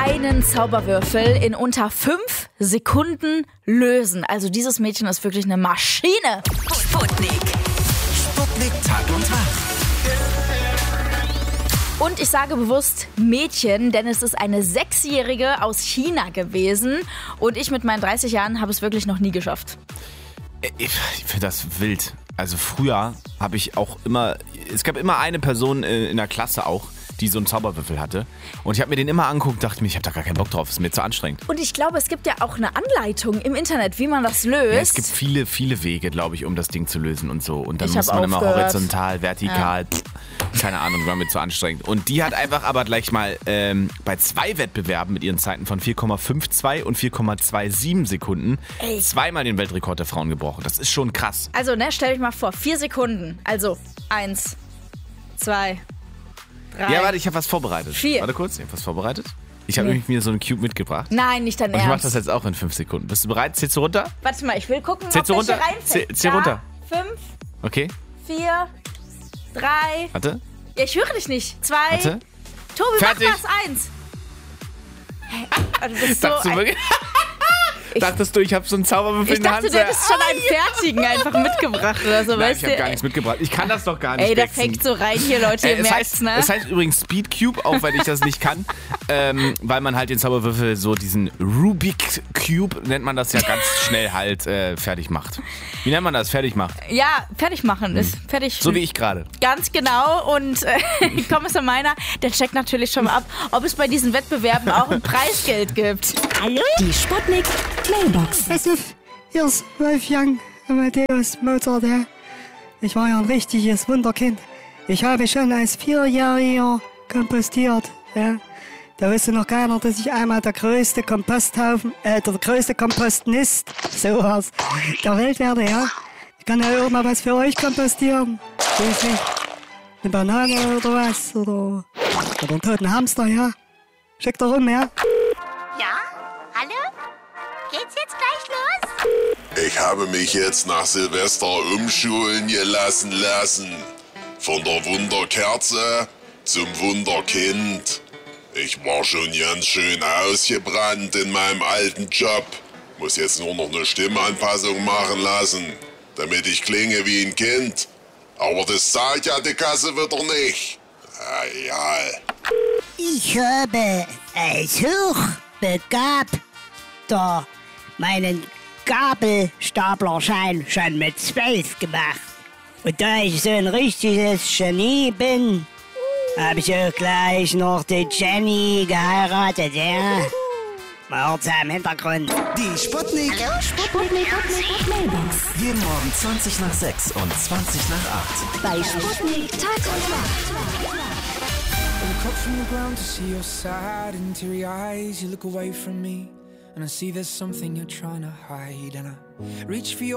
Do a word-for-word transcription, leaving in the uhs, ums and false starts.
einen Zauberwürfel in unter fünf Sekunden lösen. Also dieses Mädchen ist wirklich eine Maschine. Sputnik. Sputnik Tag und Nacht. Und ich sage bewusst Mädchen, denn es ist eine Sechsjährige aus China gewesen. Und ich mit meinen dreißig Jahren habe es wirklich noch nie geschafft. Ich finde das wild. Also früher habe ich auch immer, es gab immer eine Person in der Klasse auch, die so einen Zauberwürfel hatte. Und ich habe mir den immer angeguckt, dachte mir, ich habe da gar keinen Bock drauf, ist mir zu anstrengend. Und ich glaube, es gibt ja auch eine Anleitung im Internet, wie man das löst. Ja, es gibt viele, viele Wege, glaube ich, um das Ding zu lösen und so. Und dann Ich muss hab man immer aufgehört. horizontal, vertikal, pff, keine Ahnung, war mir zu anstrengend. Und die hat einfach aber gleich mal ähm, bei zwei Wettbewerben mit ihren Zeiten von vier Komma zweiundfünfzig und vier Komma siebenundzwanzig Sekunden Ey. zweimal den Weltrekord der Frauen gebrochen. Das ist schon krass. Also, ne, stell dich mal vor, vier Sekunden. Also, eins, zwei, drei. Ja, warte, ich habe was vorbereitet. Vier. Warte kurz, ich habe was vorbereitet. Ich habe Nee. nämlich mir so einen Cube mitgebracht. Nein, nicht dein Und ich mache Ernst. das jetzt auch in fünf Sekunden. Bist du bereit? Zählst du runter? Warte mal, ich will gucken, Zählst ob du welche runter? reinfällt. Zähl- zähl Da, runter. Fünf, Okay, vier, drei. warte. Ja, ich höre dich nicht. Zwei. Warte. Tobi, Fertig. mach was. Eins. Hä? Oh, du bist so Dachtest du ein, wirklich? Ich- Dachtest du, ich habe so einen Zauberwürfel ich in der dachte, Hand? du hättest schon einen fertigen einfach mitgebracht oder so, Nein, weißt ich habe du? gar nichts mitgebracht. Ich kann das doch gar nicht Ey, der wechseln. fängt so rein hier, Leute, Äh, ihr es, merkt's, heißt, ne? es heißt übrigens Speed Cube, auch wenn ich das nicht kann, ähm, weil man halt den Zauberwürfel so diesen Rubik Cube, nennt man das ja ganz schnell halt äh, fertig macht. Wie nennt man das? Fertig macht. Ja, fertig machen ist fertig. So wie ich gerade. Ganz genau. Und äh, Kommissar Meiner, der checkt natürlich schon mal ab, ob es bei diesen Wettbewerben auch ein Preisgeld gibt. Hallo? Die Sputnik Mailbox. Pass auf, hier ist Wolfgang Amadeus Mozart, ja. Ich war ja ein richtiges Wunderkind. Ich habe schon als Vierjähriger kompostiert, ja. Da wusste noch keiner, dass ich einmal der größte Komposthaufen, äh, der größte Kompostnist, sowas, der Welt werde, ja. Ich kann ja auch mal was für euch kompostieren. Weiß nicht, eine Banane oder was, oder, oder einen toten Hamster, ja. Schickt doch rum, ja. Ja? Hallo? Geht's jetzt gleich los? Ich habe mich jetzt nach Silvester umschulen gelassen lassen. Von der Wunderkerze zum Wunderkind. Ich war schon ganz schön ausgebrannt in meinem alten Job. Muss jetzt nur noch eine Stimmanpassung machen lassen, damit ich klinge wie ein Kind. Aber das zahlt ja die Kasse wieder nicht. Ah, ja. Ich habe als Hochbegabter meinen Gabelstaplerschein schon mit zwölf gemacht. Und da ich so ein richtiges Genie bin, habe ich auch gleich noch die Jenny geheiratet, ja. Mal hört's ja im Hintergrund. Die Sputnik. Hallo? Sputnik. Mailbox. Jeden Morgen zwanzig nach sechs und zwanzig nach acht. Bei Sputnik Tag und Nacht. Look up from the ground to see your sad and teary eyes. You look away from me, and I see there's something you're trying to hide. And I reach for your